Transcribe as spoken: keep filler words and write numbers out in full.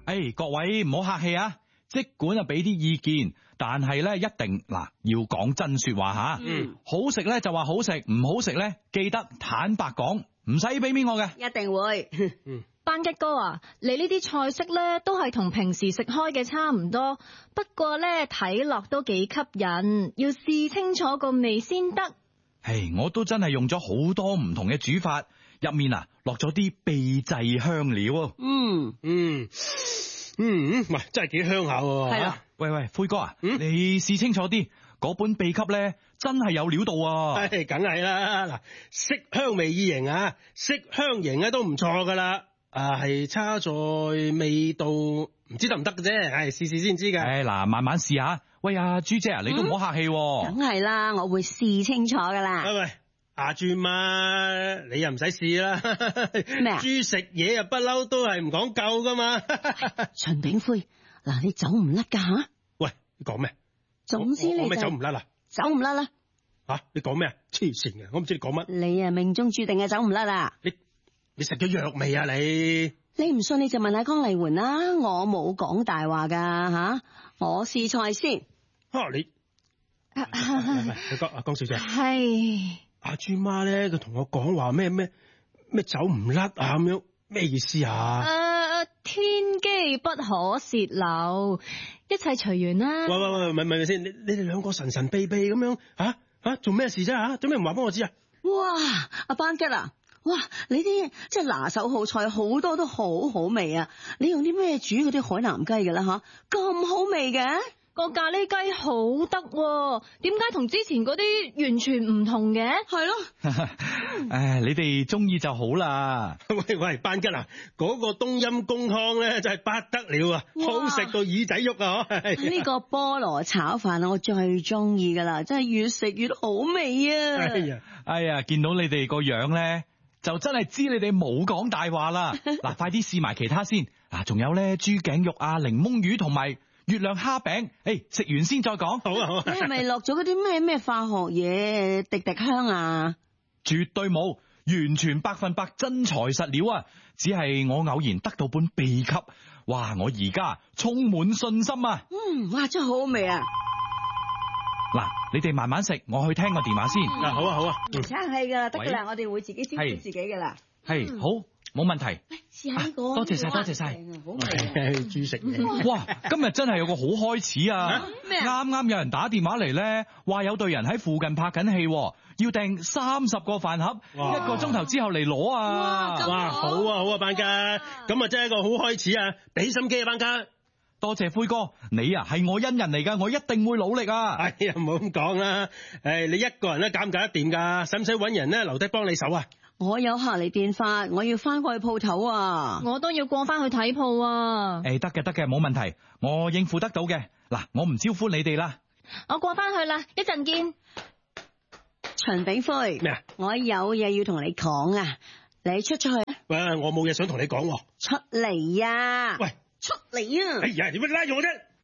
誒，各位唔好客氣啊，即管啊俾啲意見，但係咧一定嗱要講真說話吓。 嗯， 好食咧就話好食，唔好食咧記得坦白講，唔使俾面我嘅。 一定會。 嗯， 班吉哥啊，你呢啲菜式咧都係同平時食開嘅差唔多，不過咧睇落都幾吸引，要試清楚個味先得。 唉，我都真係用咗好多唔同嘅煮法，入面啊落咗啲秘製香料啊。 嗯嗯嗯，喂，真係幾香下喎。 係啊， 喂喂，灰哥啊， 嗯你試清楚啲，嗰本秘笈咧真係有料到啊。 唉，梗係啦，嗱，色香味意形啊，色香型咧都唔錯噶啦，啊係差在味道，唔知得唔得嘅啫，唉，試試先知噶。 唉，嗱，慢慢試下。喂啊，朱姐啊，你都唔好客氣喎。 梗係啦，我會試清楚噶啦。 喂喂，阿朱媽，你又唔使試啦。 咩啊？ 豬食嘢啊，不嬲都係唔講究噶嘛。 秦炳輝，嗱，你走唔甩噶吓？ 喂，你講咩？ 總之你我咪就走唔甩啦。 走唔甩啦。 吓，你講咩啊？黐線嘅，我唔知你講乜。 你啊命中注定係走唔甩啦。 你你食咗藥未啊？你你唔信你就問下江麗媛啦，我冇講大話噶吓，我試菜先。 吓你，喂喂，你江阿江小姐。 係阿朱媽咧，佢同我講話咩咩咩走唔甩啊咁樣，咩意思啊？ 誒，天機不可洩漏，一切隨緣啦。 喂喂喂，咪咪先，你你哋兩個神神秘秘咁樣吓吓做咩事啫吓？做咩唔話俾我知啊？ 哇，阿班吉啊，哇，你啲即係拿手好菜，好多都好好味啊！你用啲咩煮嗰啲海南雞噶啦吓？咁好味嘅？ 個咖喱雞好得喎，點解同之前嗰啲完全唔同嘅？ 係咯， 唉，你哋中意就好啦。 喂喂，班吉啊，嗰、個冬陰公湯咧真係不得了啊， 哇好食到耳仔喐啊！ 呢個菠蘿炒飯我最中意噶啦，真係越食越好味啊！ 哎呀， 哎呀，見到你哋個樣咧，就真係知你哋冇講大話啦。嗱，快啲試埋其他先。嗱，仲有咧豬頸肉啊、檸檬魚同埋月亮蝦餅。誒，食完先再講。 好啊好啊。 你係咪落咗嗰啲咩咩化學嘢滴滴香啊？ 絕對冇，完全百分百真材實料啊！只係我偶然得到本秘笈，哇！我而家充滿信心啊！ 嗯，哇，真係好好味啊！ 嗱，你哋慢慢食，我去聽個電話先。 啊好啊好啊。 唔生氣噶啦，得噶啦， 喂我哋會自己招呼自己噶啦。 係好，冇問題。 試下呢個， 多謝晒呢個啊多謝晒正啊好味啊！ 豬食嘢。 哇！今日真係有個好開始啊！ 咩啊啱啱有人打電話嚟咧，話有隊人喺附近拍緊戲，要訂三十個飯盒， 哇一個鐘頭之後嚟攞啊！ 哇咁哇，好啊好啊，班家，咁啊真係一個好開始啊！俾心機啊，班家。 多謝灰哥，你啊係我恩人嚟噶，我一定會努力啊！ 哎呀，唔好咁講啦。誒，你一個人咧搞唔搞得掂噶？使唔使搵人咧留低幫你手啊？ 我有客嚟電發，我要翻過去鋪頭啊！ 我都要過翻去睇鋪啊！ 誒，得嘅得嘅，冇問題，我應付得到嘅。嗱，我唔招呼你哋啦。 我過翻去啦，一陣見。 秦炳輝， 咩啊？ 我有嘢要同你講啊！你出出去， 喂，我冇嘢想同你講喎。 出嚟啊！ 喂， 出嚟啊！ 哎呀，點解拉住我啫？